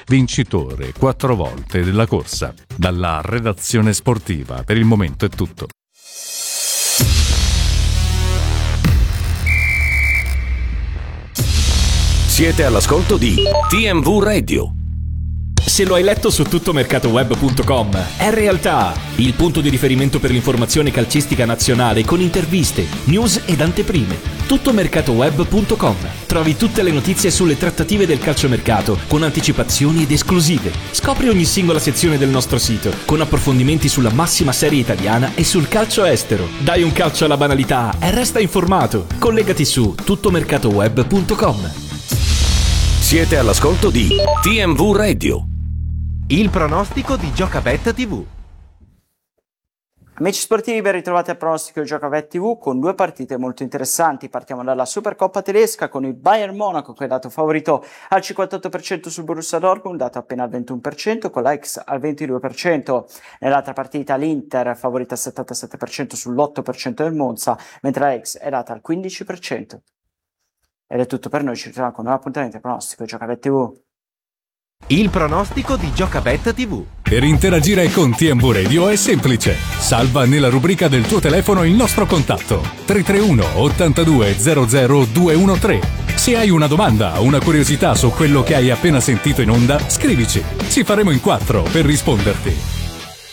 vincitore 4 volte della corsa. Dalla redazione sportiva per il momento è tutto. Siete all'ascolto di TMV Radio. Se lo hai letto su tuttomercatoweb.com, è realtà! Il punto di riferimento per l'informazione calcistica nazionale con interviste, news ed anteprime. Tuttomercatoweb.com. Trovi tutte le notizie sulle trattative del calciomercato con anticipazioni ed esclusive. Scopri ogni singola sezione del nostro sito con approfondimenti sulla massima serie italiana e sul calcio estero. Dai un calcio alla banalità e resta informato. Collegati su tuttomercatoweb.com. Siete all'ascolto di TMV Radio. Il pronostico di Giocabet TV. Amici sportivi, ben ritrovati al pronostico di Giocabet TV con due partite molto interessanti. Partiamo dalla Supercoppa tedesca con il Bayern Monaco che è dato favorito al 58% sul Borussia Dortmund, dato appena al 21%, con l'Ajax al 22%. Nell'altra partita l'Inter è favorita al 77% sull'8% del Monza, mentre l'Ajax è data al 15%. Ed è tutto per noi, ci ritroviamo con un nuovo appuntamento al pronostico di Giocabet TV. Il pronostico di Giocabet TV. Per interagire con TMV Radio è semplice. Salva nella rubrica del tuo telefono il nostro contatto 331 82 00 213. Se hai una domanda o una curiosità su quello che hai appena sentito in onda, scrivici. Ci faremo in 4 per risponderti.